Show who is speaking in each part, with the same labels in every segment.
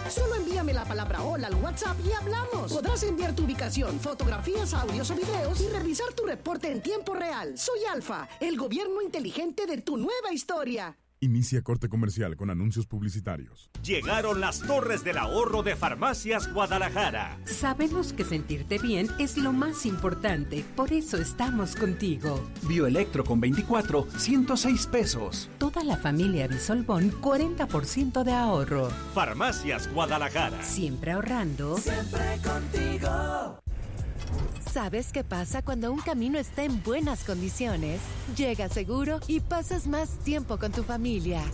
Speaker 1: Solo envíame la palabra hola al WhatsApp y hablamos. Podrás enviar tu ubicación, fotografías, audios o videos y revisar tu reporte en tiempo real. Soy Alfa, el gobierno inteligente de tu nueva historia.
Speaker 2: Inicia corte comercial con anuncios publicitarios.
Speaker 3: Llegaron las torres del ahorro de Farmacias Guadalajara.
Speaker 4: Sabemos que sentirte bien es lo más importante, por eso estamos contigo.
Speaker 5: Bioelectro con 24, 106 pesos.
Speaker 4: Toda la familia Bisolbón, 40% de ahorro.
Speaker 3: Farmacias Guadalajara.
Speaker 4: Siempre ahorrando.
Speaker 6: Siempre contigo.
Speaker 7: ¿Sabes qué pasa cuando un camino está en buenas condiciones? Llegas seguro y pasas más tiempo con tu familia.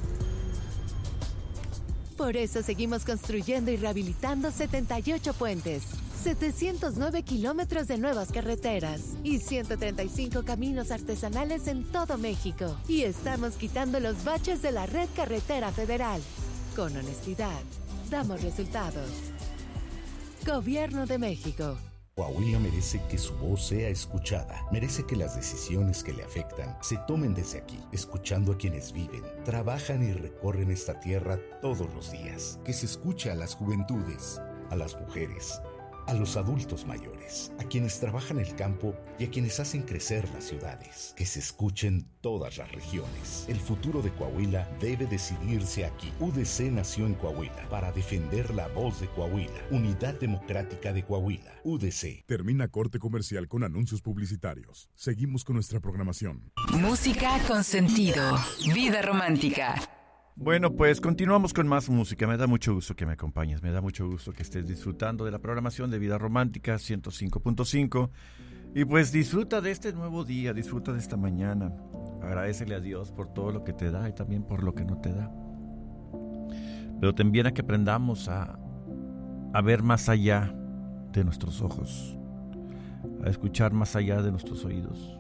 Speaker 7: Por eso seguimos construyendo y rehabilitando 78 puentes, 709 kilómetros de nuevas carreteras y 135 caminos artesanales en todo México. Y estamos quitando los baches de la red carretera federal. Con honestidad, damos resultados. Gobierno de México.
Speaker 8: Coahuila merece que su voz sea escuchada. Merece que las decisiones que le afectan se tomen desde aquí, escuchando a quienes viven, trabajan y recorren esta tierra todos los días. Que se escuche a las juventudes, a las mujeres, a los adultos mayores, a quienes trabajan el campo y a quienes hacen crecer las ciudades. Que se escuchen todas las regiones. El futuro de Coahuila debe decidirse aquí. UDC nació en Coahuila para defender la voz de Coahuila. Unidad Democrática de Coahuila. UDC.
Speaker 2: Termina corte comercial con anuncios publicitarios. Seguimos con nuestra programación.
Speaker 9: Música con sentido. Vida romántica.
Speaker 10: Bueno, pues continuamos con más música. Me da mucho gusto que me acompañes. Me da mucho gusto que estés disfrutando de la programación de Vida Romántica 105.5. Y pues disfruta de este nuevo día, disfruta de esta mañana. Agradécele a Dios por todo lo que te da y también por lo que no te da. Pero también a que aprendamos a ver más allá de nuestros ojos, a escuchar más allá de nuestros oídos.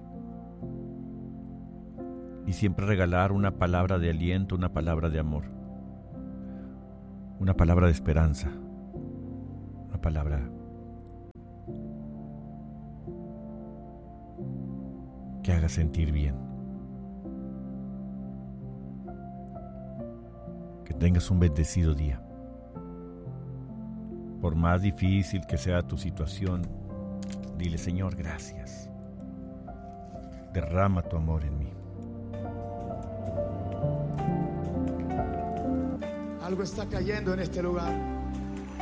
Speaker 10: Y siempre regalar una palabra de aliento, una palabra de amor, una palabra de esperanza, una palabra que haga sentir bien. Que tengas un bendecido día. Por más difícil que sea tu situación, dile: Señor, gracias. Derrama tu amor en mí.
Speaker 11: Algo está cayendo en este lugar.